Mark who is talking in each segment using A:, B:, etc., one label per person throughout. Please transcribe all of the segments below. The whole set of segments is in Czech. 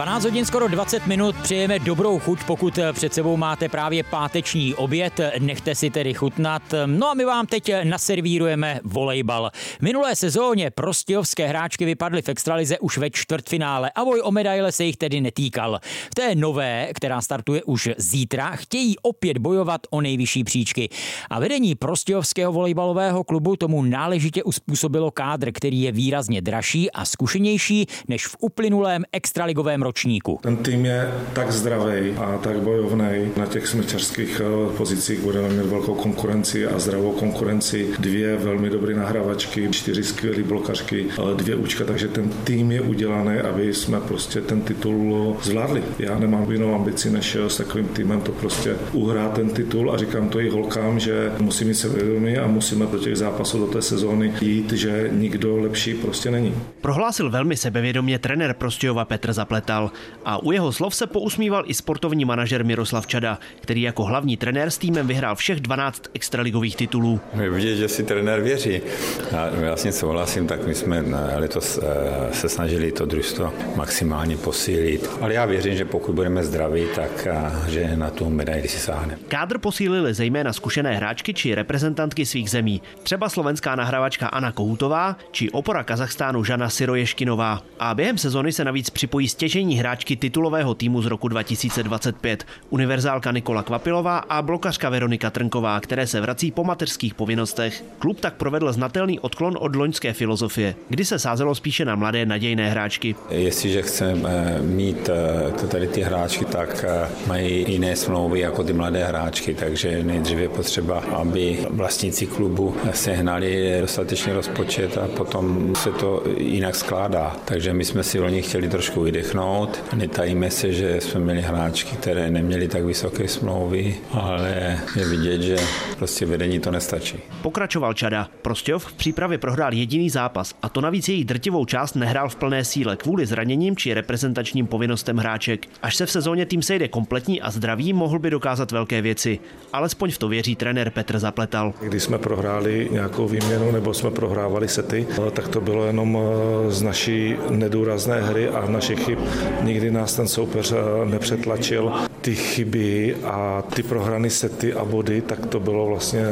A: 12 hodin skoro 20 minut, přejeme dobrou chuť, pokud před sebou máte právě páteční oběd, nechte si tedy chutnat. No a my vám teď naservírujeme volejbal. V minulé sezóně prostějovské hráčky vypadly v extralize už ve čtvrtfinále a boj o medaile se jich tedy netýkal. V té nové, která startuje už zítra, chtějí opět bojovat o nejvyšší příčky. A vedení prostějovského volejbalového klubu tomu náležitě uspůsobilo kádr, který je výrazně dražší a zkušenější než v uplynulém extraligovém ročníku.
B: Ten tým je tak zdravý a tak bojovný. Na těch smyčařských pozicích budeme mít velkou konkurenci a zdravou konkurenci. 2 velmi dobré nahrávačky, 4 skvělé blokařky, 2 účka, takže ten tým je udělaný, aby jsme prostě ten titul zvládli. Já nemám jinou ambici, než s takovým týmem to prostě uhrát ten titul a říkám to i holkám, že musí mít sebevědomí a musíme do těch zápasů do té sezóny jít, že nikdo lepší prostě není.
C: Prohlásil velmi sebevědomě trenér Prostějova Petr Zapletal a u jeho slov se pousmíval i sportovní manažer Miroslav Čada, který jako hlavní trenér s týmem vyhrál všech 12 extraligových titulů.
D: Vidět, že si trenér věří. Já s ním souhlasím, tak my jsme letos se snažili to družstvo maximálně posílit. Ale já věřím, že pokud budeme zdraví, tak že na tu medaili si sáhneme.
C: Kádr posílili zejména zkušené hráčky či reprezentantky svých zemí. Třeba slovenská nahrávačka Anna Kohutová či opora Kazachstánu Žana Syroješkinová. A během sezony se navíc připojí stěžejní hráčky titulového týmu z roku 2025. Univerzálka Nikola Kvapilová a blokařka Veronika Trnková, které se vrací po mateřských povinnostech. Klub tak provedl znatelný odklon od loňské filozofie, kdy se sázelo spíše na mladé nadějné hráčky.
D: Jestliže chceme mít tady ty hráčky, tak mají jiné smlouvy jako ty mladé hráčky, takže nejdříve je potřeba, aby vlastníci klubu sehnali dostatečný rozpočet a potom se to jinak skládá. Takže my jsme si loni chtěli trošku vydechnout. Netajíme se, že jsme měli hráčky, které neměly tak vysoké smlouvy, ale je vidět, že prostě vedení to nestačí.
C: Pokračoval Čada. Prostějov v přípravě prohrál jediný zápas a to navíc jejich drtivou část nehrál v plné síle kvůli zraněním či reprezentačním povinnostem hráček. Až se v sezóně tým sejde kompletní a zdravý, mohl by dokázat velké věci. Alespoň v to věří trenér Petr Zapletal.
B: Když jsme prohráli nějakou výměnu nebo jsme prohrávali sety, tak to bylo jenom z naší nedůrazné hry a našich chyb. Nikdy nás ten soupeř nepřetlačil. Ty chyby a ty prohrané sety a body, tak to bylo vlastně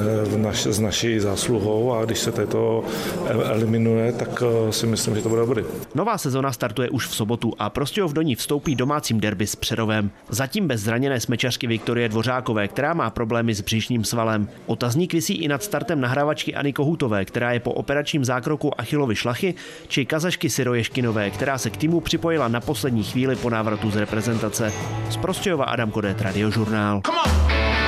B: s naší zásluhou a když se to eliminuje, tak si myslím, že to bude body.
C: Nová sezona startuje už v sobotu a Prostějov do ní vstoupí domácím derby s Přerovem. Zatím bez zraněné smečařky Viktorie Dvořákové, která má problémy s břišním svalem. Otazník visí i nad startem nahrávačky Anny Kohutové, která je po operačním zákroku Achillovy šlachy, či Kazašky Syroješkinové, která se k týmu připojila na poslední chvíli po návratu z reprezentace. Z Prostějova Adam Kodet, Radiožurnál.